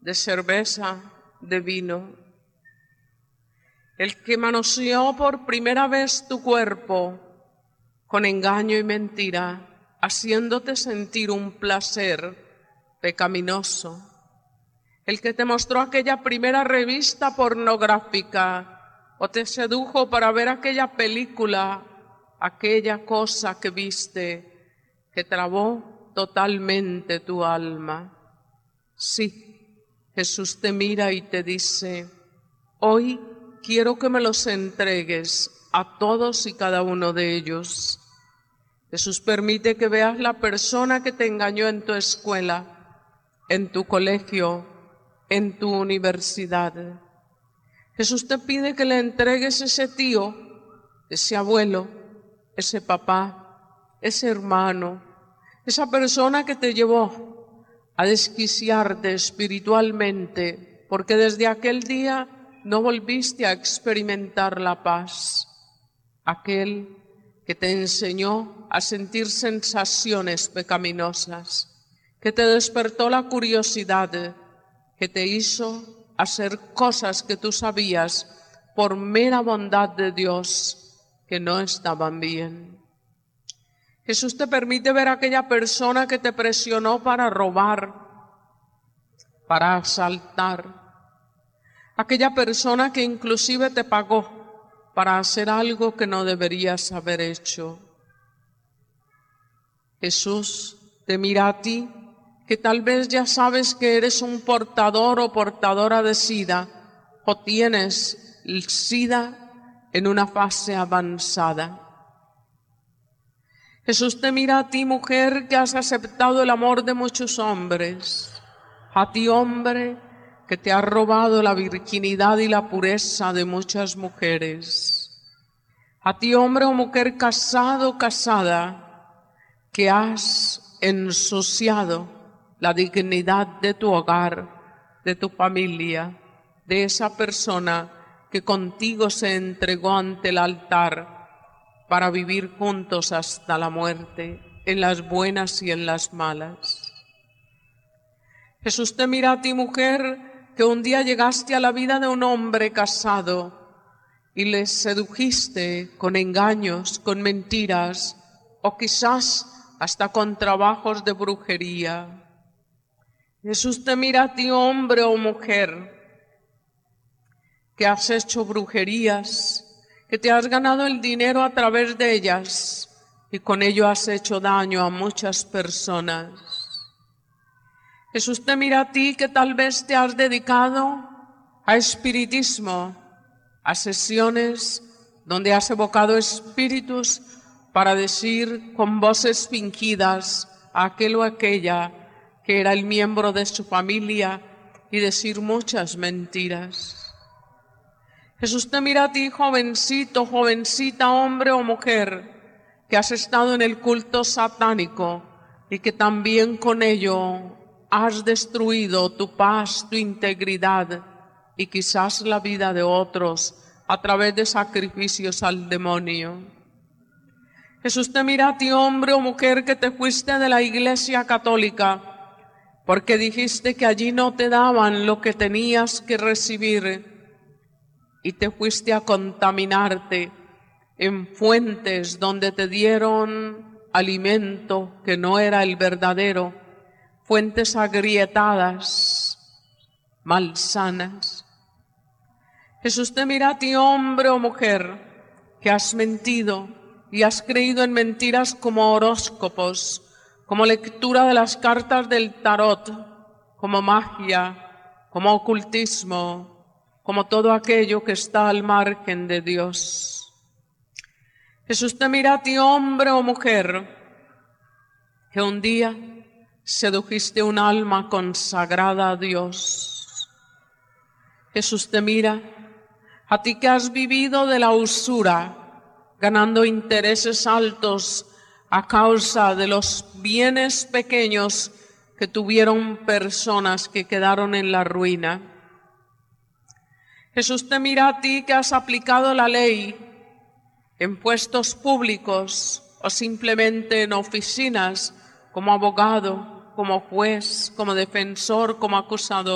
de cerveza, de vino. El que manoseó por primera vez tu cuerpo con engaño y mentira, haciéndote sentir un placer pecaminoso. El que te mostró aquella primera revista pornográfica o te sedujo para ver aquella película, aquella cosa que viste que trabó totalmente tu alma. Sí, Jesús te mira y te dice: hoy quiero que me los entregues a todos y cada uno de ellos. Jesús permite que veas la persona que te engañó en tu escuela, en tu colegio, en tu universidad. Jesús te pide que le entregues ese tío, ese abuelo, ese papá, ese hermano, esa persona que te llevó a desquiciarte espiritualmente, porque desde aquel día no volviste a experimentar la paz. Aquel que te enseñó a sentir sensaciones pecaminosas, que te despertó la curiosidad, que te hizo hacer cosas que tú sabías por mera bondad de Dios que no estaban bien. Jesús te permite ver a aquella persona que te presionó para robar, para asaltar, aquella persona que inclusive te pagó para hacer algo que no deberías haber hecho. Jesús te mira a ti, que tal vez ya sabes que eres un portador o portadora de SIDA, o tienes SIDA en una fase avanzada. Jesús te mira a ti, mujer, que has aceptado el amor de muchos hombres, a ti, hombre, que te ha robado la virginidad y la pureza de muchas mujeres. A ti, hombre o mujer casado, casada, que has ensuciado la dignidad de tu hogar, de tu familia, de esa persona que contigo se entregó ante el altar para vivir juntos hasta la muerte, en las buenas y en las malas. Jesús te mira a ti, mujer, que un día llegaste a la vida de un hombre casado y le sedujiste con engaños, con mentiras o quizás hasta con trabajos de brujería. Jesús te mira a ti, hombre o mujer, que has hecho brujerías, que te has ganado el dinero a través de ellas y con ello has hecho daño a muchas personas. Jesús te mira a ti, que tal vez te has dedicado a espiritismo, a sesiones donde has evocado espíritus para decir con voces fingidas a aquel o aquella que era el miembro de su familia y decir muchas mentiras. Jesús te mira a ti, jovencito, jovencita, hombre o mujer, que has estado en el culto satánico y que también con ello has destruido tu paz, tu integridad y quizás la vida de otros a través de sacrificios al demonio. Jesús te mira a ti, hombre o mujer, que te fuiste de la Iglesia Católica porque dijiste que allí no te daban lo que tenías que recibir y te fuiste a contaminarte en fuentes donde te dieron alimento que no era el verdadero, fuentes agrietadas, malsanas. Jesús te mira a ti, hombre o mujer, que has mentido y has creído en mentiras como horóscopos, como lectura de las cartas del tarot, como magia, como ocultismo, como todo aquello que está al margen de Dios. Jesús te mira a ti, hombre o mujer, que un día sedujiste un alma consagrada a Dios. Jesús te mira a ti, que has vivido de la usura, ganando intereses altos a causa de los bienes pequeños que tuvieron personas que quedaron en la ruina. Jesús te mira a ti, que has aplicado la ley en puestos públicos o simplemente en oficinas como abogado, como juez, como defensor, como acusador.